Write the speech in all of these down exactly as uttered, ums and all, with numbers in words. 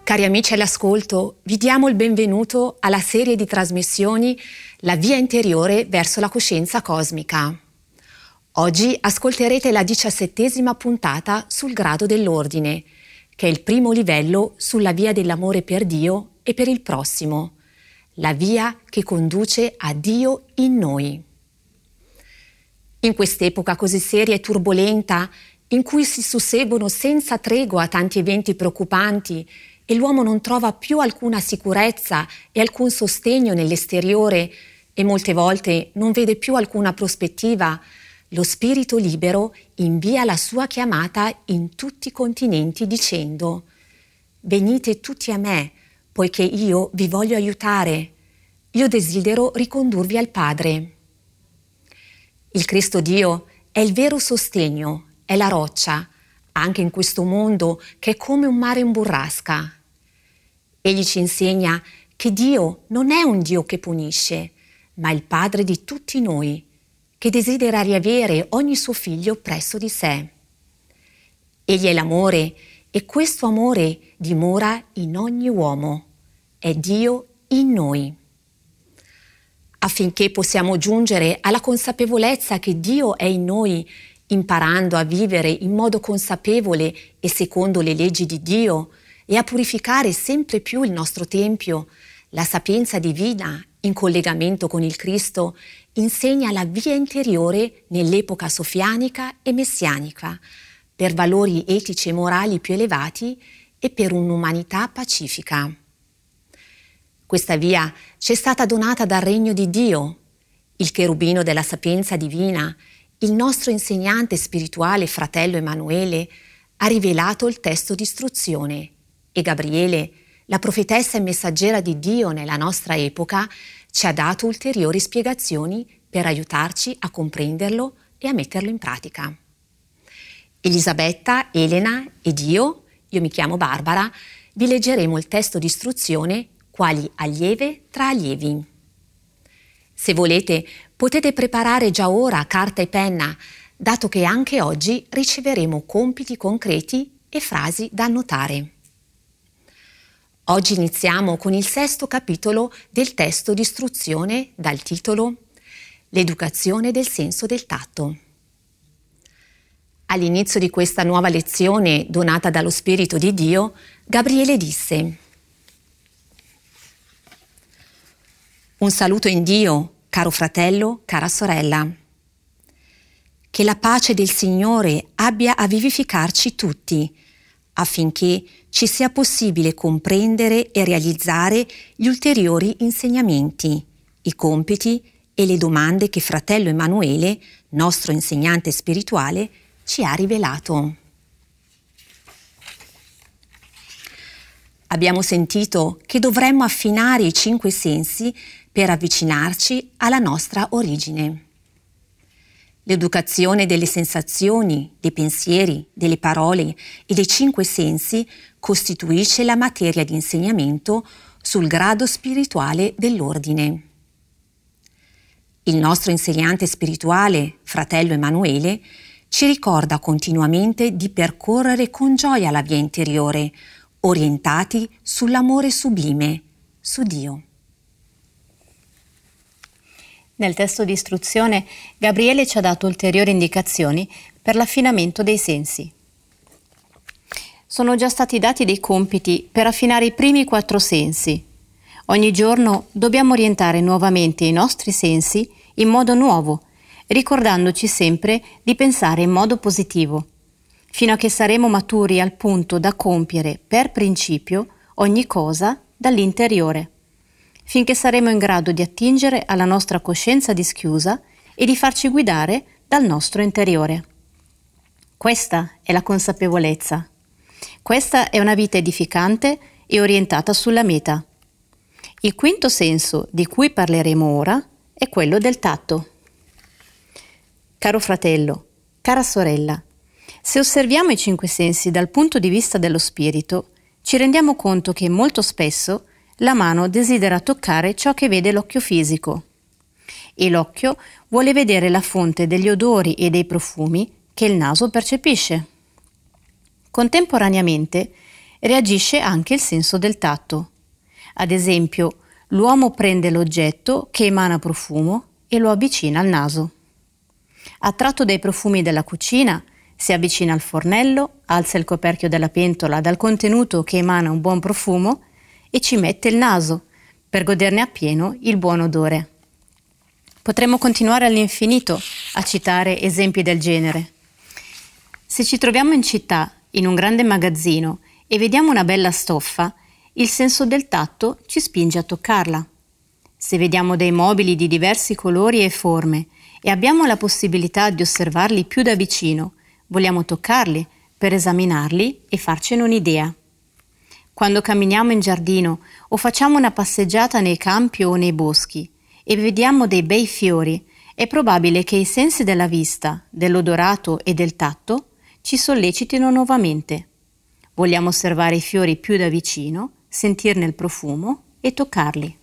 Cari amici all'ascolto, vi diamo il benvenuto alla serie di trasmissioni La via interiore verso la coscienza cosmica. Oggi ascolterete la diciassettesima puntata sul grado dell'ordine, che è il primo livello sulla via dell'amore per Dio e per il prossimo, la via che conduce a Dio in noi. In quest'epoca così seria e turbolenta, in cui si susseguono senza tregua tanti eventi preoccupanti e l'uomo non trova più alcuna sicurezza e alcun sostegno nell'esteriore e molte volte non vede più alcuna prospettiva, lo Spirito libero invia la sua chiamata in tutti i continenti dicendo: «Venite tutti a me, poiché io vi voglio aiutare. Io desidero ricondurvi al Padre». Il Cristo Dio è il vero sostegno, è la roccia, anche in questo mondo che è come un mare in burrasca. Egli ci insegna che Dio non è un Dio che punisce, ma il Padre di tutti noi, che desidera riavere ogni suo figlio presso di sé. Egli è l'amore e questo amore dimora in ogni uomo. È Dio in noi. Affinché possiamo giungere alla consapevolezza che Dio è in noi, imparando a vivere in modo consapevole e secondo le leggi di Dio e a purificare sempre più il nostro tempio, la sapienza divina in collegamento con il Cristo insegna la via interiore nell'epoca sofianica e messianica per valori etici e morali più elevati e per un'umanità pacifica. Questa via ci è stata donata dal regno di Dio, il cherubino della sapienza divina. Il nostro insegnante spirituale, fratello Emanuele, ha rivelato il testo di istruzione e Gabriele, la profetessa e messaggera di Dio nella nostra epoca, ci ha dato ulteriori spiegazioni per aiutarci a comprenderlo e a metterlo in pratica. Elisabetta, Elena ed io, io mi chiamo Barbara, vi leggeremo il testo di istruzione quali allieve tra allievi. Se volete, potete preparare già ora carta e penna, dato che anche oggi riceveremo compiti concreti e frasi da annotare. Oggi iniziamo con il sesto capitolo del testo di istruzione dal titolo L'educazione del senso del tatto. All'inizio di questa nuova lezione donata dallo Spirito di Dio, Gabriele disse: «Un saluto in Dio, caro fratello, cara sorella. Che la pace del Signore abbia a vivificarci tutti, affinché ci sia possibile comprendere e realizzare gli ulteriori insegnamenti, i compiti e le domande che fratello Emanuele, nostro insegnante spirituale, ci ha rivelato». Abbiamo sentito che dovremmo affinare i cinque sensi per avvicinarci alla nostra origine. L'educazione delle sensazioni, dei pensieri, delle parole e dei cinque sensi costituisce la materia di insegnamento sul grado spirituale dell'ordine. Il nostro insegnante spirituale, fratello Emanuele, ci ricorda continuamente di percorrere con gioia la via interiore, orientati sull'amore sublime, su Dio. Nel testo di istruzione, Gabriele ci ha dato ulteriori indicazioni per l'affinamento dei sensi. Sono già stati dati dei compiti per affinare i primi quattro sensi. Ogni giorno dobbiamo orientare nuovamente i nostri sensi in modo nuovo, ricordandoci sempre di pensare in modo positivo, fino a che saremo maturi al punto da compiere per principio ogni cosa dall'interiore, finché saremo in grado di attingere alla nostra coscienza dischiusa e di farci guidare dal nostro interiore. Questa è la consapevolezza. Questa è una vita edificante e orientata sulla meta. Il quinto senso di cui parleremo ora è quello del tatto. Caro fratello, cara sorella, se osserviamo i cinque sensi dal punto di vista dello spirito, ci rendiamo conto che molto spesso la mano desidera toccare ciò che vede l'occhio fisico e l'occhio vuole vedere la fonte degli odori e dei profumi che il naso percepisce. Contemporaneamente reagisce anche il senso del tatto. Ad esempio, l'uomo prende l'oggetto che emana profumo e lo avvicina al naso. Attratto dai profumi della cucina, si avvicina al fornello, alza il coperchio della pentola dal contenuto che emana un buon profumo e ci mette il naso per goderne appieno il buon odore. Potremmo continuare all'infinito a citare esempi del genere. Se ci troviamo in città, in un grande magazzino, e vediamo una bella stoffa, il senso del tatto ci spinge a toccarla. Se vediamo dei mobili di diversi colori e forme e abbiamo la possibilità di osservarli più da vicino, vogliamo toccarli per esaminarli e farcene un'idea. Quando camminiamo in giardino o facciamo una passeggiata nei campi o nei boschi e vediamo dei bei fiori, è probabile che i sensi della vista, dell'odorato e del tatto ci sollecitino nuovamente. Vogliamo osservare i fiori più da vicino, sentirne il profumo e toccarli.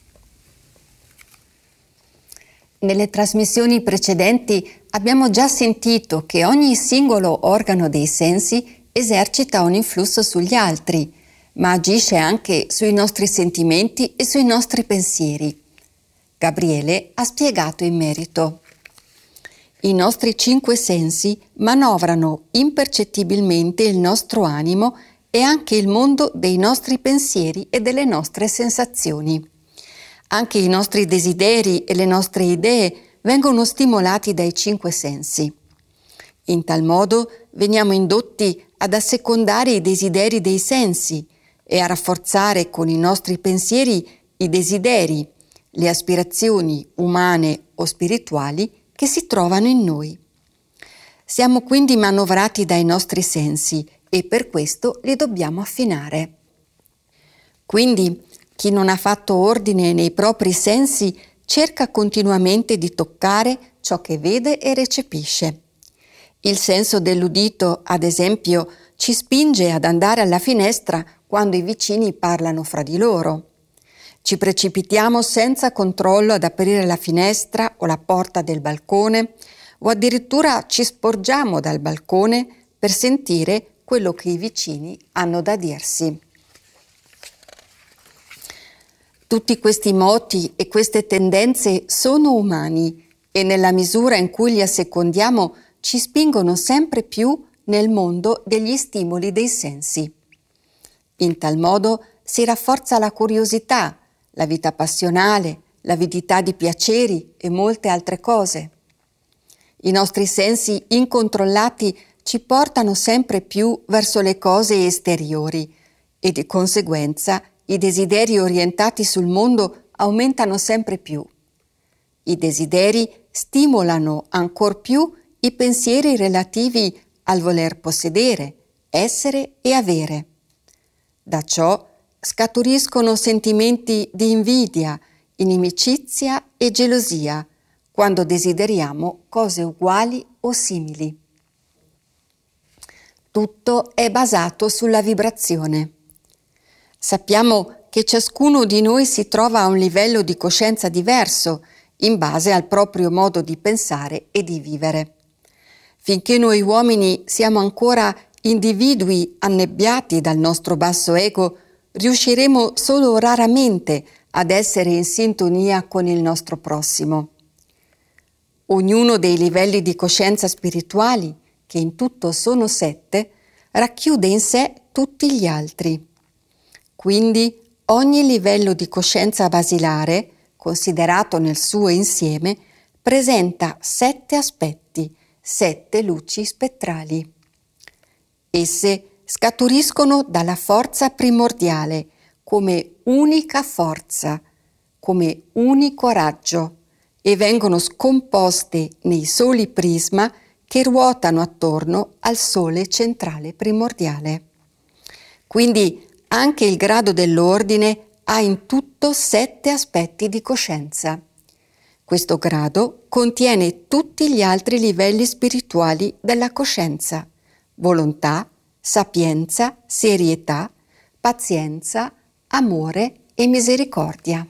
Nelle trasmissioni precedenti abbiamo già sentito che ogni singolo organo dei sensi esercita un influsso sugli altri, ma agisce anche sui nostri sentimenti e sui nostri pensieri. Gabriele ha spiegato in merito. I nostri cinque sensi manovrano impercettibilmente il nostro animo e anche il mondo dei nostri pensieri e delle nostre sensazioni. Anche i nostri desideri e le nostre idee vengono stimolati dai cinque sensi. In tal modo veniamo indotti ad assecondare i desideri dei sensi e a rafforzare con i nostri pensieri i desideri, le aspirazioni umane o spirituali che si trovano in noi. Siamo quindi manovrati dai nostri sensi e per questo li dobbiamo affinare. Quindi chi non ha fatto ordine nei propri sensi cerca continuamente di toccare ciò che vede e recepisce. Il senso dell'udito, ad esempio, ci spinge ad andare alla finestra quando i vicini parlano fra di loro. Ci precipitiamo senza controllo ad aprire la finestra o la porta del balcone o addirittura ci sporgiamo dal balcone per sentire quello che i vicini hanno da dirsi. Tutti questi moti e queste tendenze sono umani e nella misura in cui li assecondiamo ci spingono sempre più nel mondo degli stimoli dei sensi. In tal modo si rafforza la curiosità, la vita passionale, l'avidità di piaceri e molte altre cose. I nostri sensi incontrollati ci portano sempre più verso le cose esteriori e di conseguenza i desideri orientati sul mondo aumentano sempre più. I desideri stimolano ancor più i pensieri relativi al voler possedere, essere e avere. Da ciò scaturiscono sentimenti di invidia, inimicizia e gelosia quando desideriamo cose uguali o simili. Tutto è basato sulla vibrazione. Sappiamo che ciascuno di noi si trova a un livello di coscienza diverso in base al proprio modo di pensare e di vivere. Finché noi uomini siamo ancora individui annebbiati dal nostro basso ego, riusciremo solo raramente ad essere in sintonia con il nostro prossimo. Ognuno dei livelli di coscienza spirituali, che in tutto sono sette, racchiude in sé tutti gli altri. Quindi ogni livello di coscienza basilare, considerato nel suo insieme, presenta sette aspetti, sette luci spettrali. Esse scaturiscono dalla forza primordiale come unica forza, come unico raggio e vengono scomposte nei soli prisma che ruotano attorno al sole centrale primordiale. Quindi anche il grado dell'ordine ha in tutto sette aspetti di coscienza. Questo grado contiene tutti gli altri livelli spirituali della coscienza: volontà, sapienza, serietà, pazienza, amore e misericordia.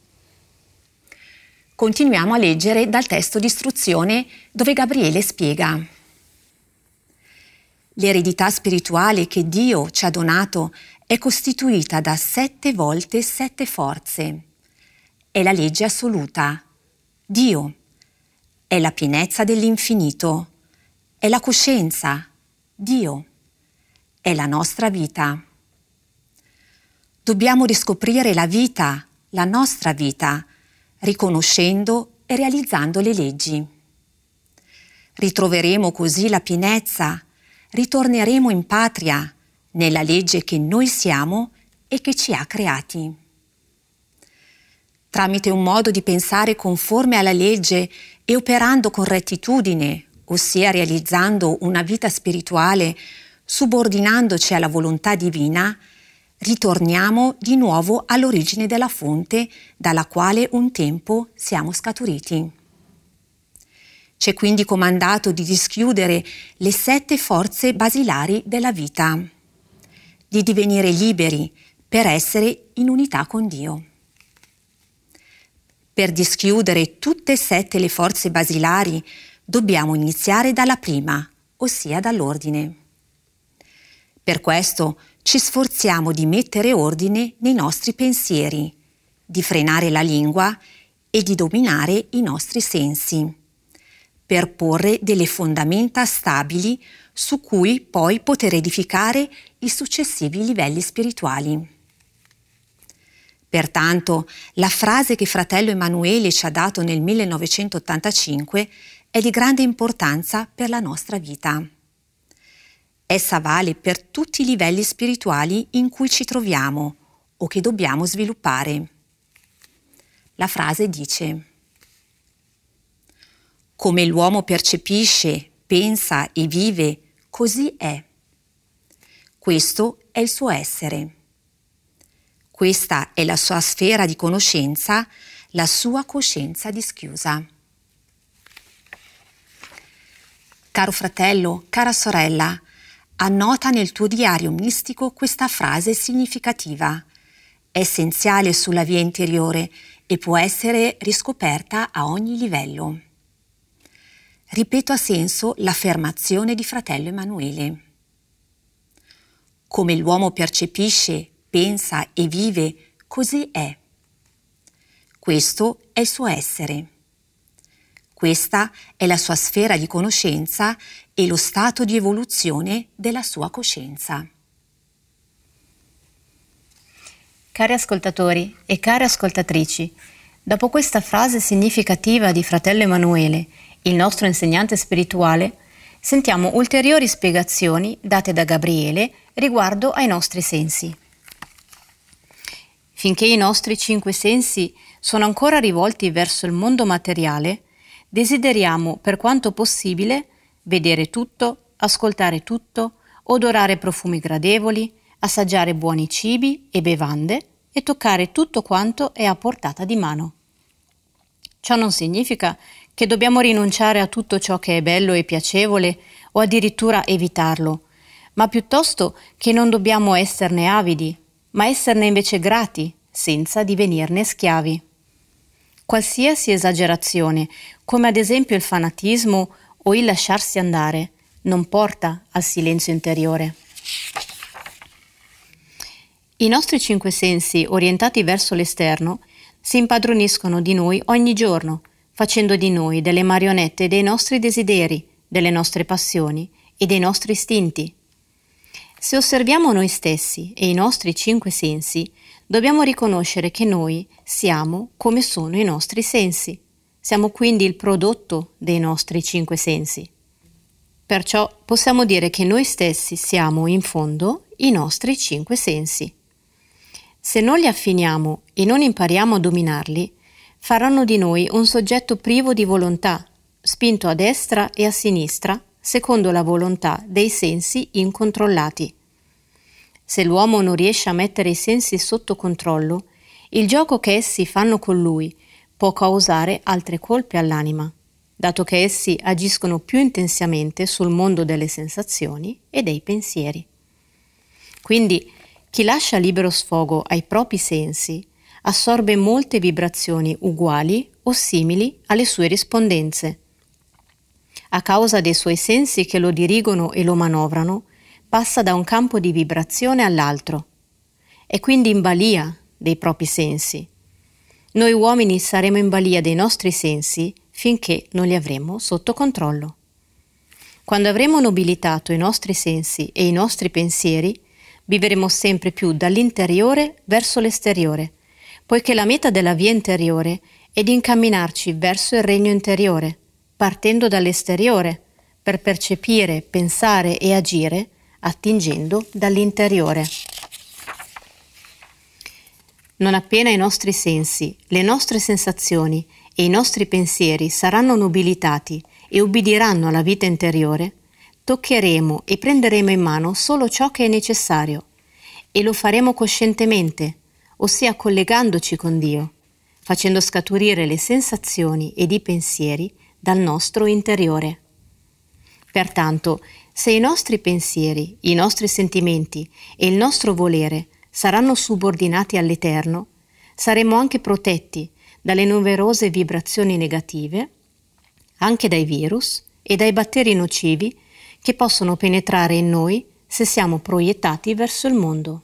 Continuiamo a leggere dal testo di istruzione dove Gabriele spiega: L'eredità spirituale che Dio ci ha donato è costituita da sette volte sette forze. È la legge assoluta, Dio. È la pienezza dell'infinito. È la coscienza, Dio. È la nostra vita. Dobbiamo riscoprire la vita, la nostra vita, riconoscendo e realizzando le leggi. Ritroveremo così la pienezza, ritorneremo in patria, nella legge che noi siamo e che ci ha creati. Tramite un modo di pensare conforme alla legge e operando con rettitudine, ossia realizzando una vita spirituale, subordinandoci alla volontà divina, ritorniamo di nuovo all'origine della fonte dalla quale un tempo siamo scaturiti. C'è quindi comandato di dischiudere le sette forze basilari della vita, di divenire liberi per essere in unità con Dio. Per dischiudere tutte e sette le forze basilari dobbiamo iniziare dalla prima, ossia dall'ordine. Per questo ci sforziamo di mettere ordine nei nostri pensieri, di frenare la lingua e di dominare i nostri sensi, per porre delle fondamenta stabili su cui poi poter edificare i successivi livelli spirituali. Pertanto, la frase che fratello Emanuele ci ha dato nel millenovecentottantacinque è di grande importanza per la nostra vita. Essa vale per tutti i livelli spirituali in cui ci troviamo o che dobbiamo sviluppare. La frase dice: come l'uomo percepisce, pensa e vive, così è. Questo è il suo essere. Questa è la sua sfera di conoscenza, la sua coscienza dischiusa. Caro fratello, cara sorella, annota nel tuo diario mistico questa frase significativa. È essenziale sulla via interiore e può essere riscoperta a ogni livello. Ripeto a senso l'affermazione di fratello Emanuele. Come l'uomo percepisce, pensa e vive, così è. Questo è il suo essere. Questa è la sua sfera di conoscenza e lo stato di evoluzione della sua coscienza. Cari ascoltatori e care ascoltatrici, dopo questa frase significativa di fratello Emanuele, il nostro insegnante spirituale, sentiamo ulteriori spiegazioni date da Gabriele riguardo ai nostri sensi. Finché i nostri cinque sensi sono ancora rivolti verso il mondo materiale, desideriamo per quanto possibile vedere tutto, ascoltare tutto, odorare profumi gradevoli, assaggiare buoni cibi e bevande e toccare tutto quanto è a portata di mano. Ciò non significa che dobbiamo rinunciare a tutto ciò che è bello e piacevole o addirittura evitarlo, ma piuttosto che non dobbiamo esserne avidi, ma esserne invece grati, senza divenirne schiavi. Qualsiasi esagerazione, come ad esempio il fanatismo o il lasciarsi andare, non porta al silenzio interiore. I nostri cinque sensi, orientati verso l'esterno, si impadroniscono di noi ogni giorno, facendo di noi delle marionette dei nostri desideri, delle nostre passioni e dei nostri istinti. Se osserviamo noi stessi e i nostri cinque sensi, dobbiamo riconoscere che noi siamo come sono i nostri sensi. Siamo quindi il prodotto dei nostri cinque sensi. Perciò possiamo dire che noi stessi siamo, in fondo, i nostri cinque sensi. Se non li affiniamo e non impariamo a dominarli, faranno di noi un soggetto privo di volontà, spinto a destra e a sinistra, secondo la volontà dei sensi incontrollati. Se l'uomo non riesce a mettere i sensi sotto controllo, il gioco che essi fanno con lui può causare altre colpe all'anima, dato che essi agiscono più intensamente sul mondo delle sensazioni e dei pensieri. Quindi, chi lascia libero sfogo ai propri sensi assorbe molte vibrazioni uguali o simili alle sue rispondenze. A causa dei suoi sensi che lo dirigono e lo manovrano, passa da un campo di vibrazione all'altro. È quindi in balia dei propri sensi. Noi uomini saremo in balia dei nostri sensi finché non li avremo sotto controllo. Quando avremo nobilitato i nostri sensi e i nostri pensieri, vivremo sempre più dall'interiore verso l'esteriore, poiché la meta della via interiore è di incamminarci verso il regno interiore, partendo dall'esteriore, per percepire, pensare e agire attingendo dall'interiore. Non appena i nostri sensi, le nostre sensazioni e i nostri pensieri saranno nobilitati e ubbidiranno alla vita interiore, toccheremo e prenderemo in mano solo ciò che è necessario e lo faremo coscientemente, ossia collegandoci con Dio, facendo scaturire le sensazioni ed i pensieri dal nostro interiore. Pertanto, se i nostri pensieri, i nostri sentimenti e il nostro volere saranno subordinati all'Eterno, saremo anche protetti dalle numerose vibrazioni negative, anche dai virus e dai batteri nocivi che possono penetrare in noi se siamo proiettati verso il mondo.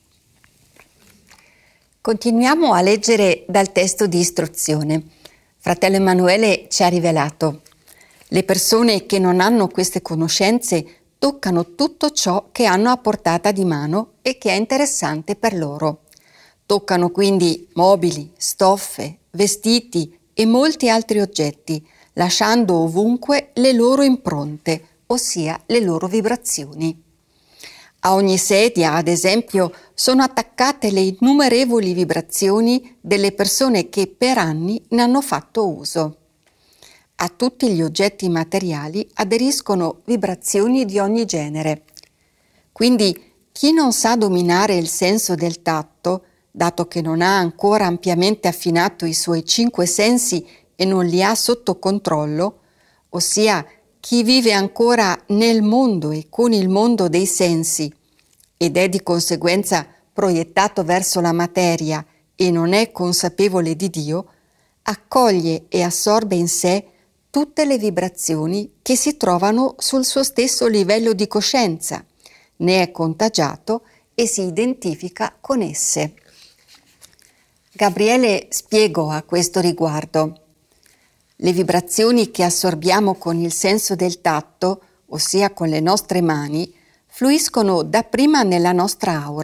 Continuiamo a leggere dal testo di istruzione. Fratello Emanuele ci ha rivelato: le persone che non hanno queste conoscenze toccano tutto ciò che hanno a portata di mano e che è interessante per loro. Toccano quindi mobili, stoffe, vestiti e molti altri oggetti, lasciando ovunque le loro impronte, ossia le loro vibrazioni. A ogni sedia, ad esempio, sono attaccate le innumerevoli vibrazioni delle persone che per anni ne hanno fatto uso. A tutti gli oggetti materiali aderiscono vibrazioni di ogni genere. Quindi chi non sa dominare il senso del tatto, dato che non ha ancora ampiamente affinato i suoi cinque sensi e non li ha sotto controllo, ossia chi vive ancora nel mondo e con il mondo dei sensi ed è di conseguenza proiettato verso la materia e non è consapevole di Dio, accoglie e assorbe in sé tutte le vibrazioni che si trovano sul suo stesso livello di coscienza, ne è contagiato e si identifica con esse. Gabriele spiegò a questo riguardo: le vibrazioni che assorbiamo con il senso del tatto, ossia con le nostre mani, fluiscono dapprima nella nostra aura